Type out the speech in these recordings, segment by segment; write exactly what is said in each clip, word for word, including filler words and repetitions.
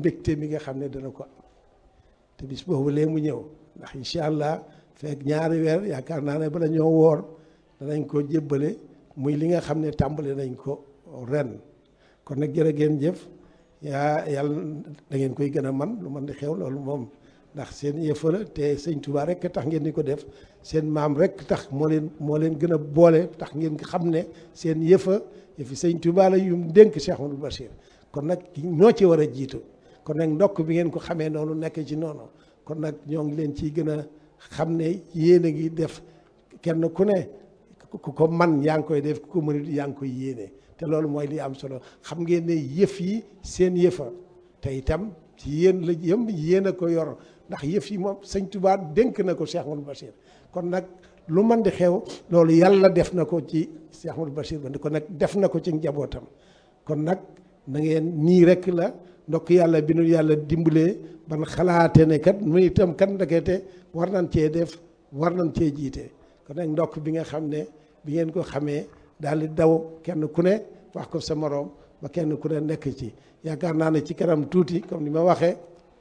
mbégte mi nga xam ne dana ko am te bis boobu lee mu ñëw ndax incha allah fekk ñaari weer yaakaar naa ne bala ñoo woor danañ ko jébbale muy li nga xam ne tàmbali nañ ko ren kon nag jërë ngeen jëf yaa yàlla da ngeen koy gën a man lu man di xew loolu moom ndax seen yëfa la te sëñ Touba rek tax ngeen di ko def seen maam rek tax moo leen moo leen gën a boole tax ngeen xam ne seen yëfa yëfi sëñ Touba la yu mu dénk Cheikh Amadou Bachir kon nag ñoo ci war a jiitu kon nag ndokk bi ngeen ko xamee noonu nekk ci noonu kon nag ñoo ngi leen ciy gën a xam ne yéen a ngi def kenn ku ne ku ko man yaa ngi koy def ku ko mënut yaa ngi koy yéene te loolu mooy li am solo xam ngeen ne yëf yi seen yëfa te itam ci yéen la yëm yéen a ko yor ndax yëf yi moom sëñ Touba dénk na ko Cheikh Amadou Bachir kon nag lu man di xew loolu yàlla def na ko ci Cheikh Amadou Bachir ba kon nag def na ko ci njabootam kon nag na ngeen nii rek la ndokk yàlla bi nu yàlla dimbalee ban xalaate ne kat mu itam kat ndekete war nañ cee def war nañ cee jiite kon nag ndokk bi nga xam ne bi ngeen ko xamee daal di daw kenn ku ne wax ko sa moroom ba kenn ku ne nekk ci yaakaar naa ne ci kanam tuuti comme ni ma waxee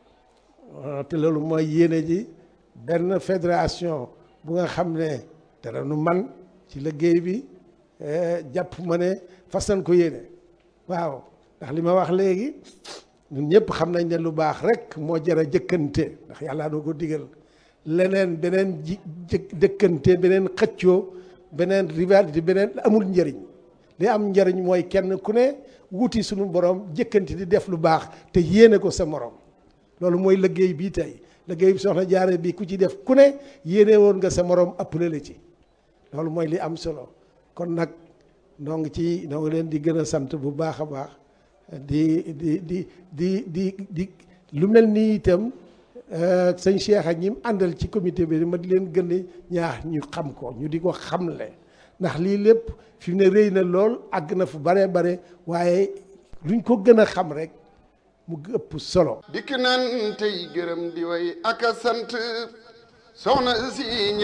te loolu mooy yéene ji benn fédération bu nga xam ne dara nu man ci liggéey bi jàpp ma ne fas nañ ko yéene waaw ndax li ma wax léegi ñun ñëpp xam nañ ne lu baax rek moo jar a jëkkante ndax yàlla doo ko digal leneen beneen ji jëkkante beneen xëccoo beneen rivalité beneen amul njëriñ li am njëriñ mooy kenn ku ne wuti suñu borom jëkkante di def lu baax te yéene ko sa morom loolu mooy liggéey bii tey liggéey bi soxna jaare bi ku ci def ku ne yéene woon nga sa morom appelé la ci loolu mooy li am solo kon nag noo ngi ci noo ngi leen di gën a sant bu baax a baax di di di di di di lu mel nii itam sëñ Cheikh ak ñi mu àndal ci comité bi ma di leen gën a ñaax ñu xam ko ñu di ko xamle ndax lii lépp fi mu ne rëy na lool àgg na fu bare bare waaye luñ ko gën a xam rek mu ëpp solo. dikk nan tey gërëm di way ak a sant soxna si